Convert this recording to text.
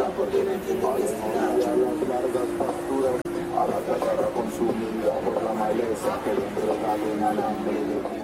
por dimensión de honestidad. A las largas pasturas, a la tierra consumida por la maleza que le entregaron al hambre de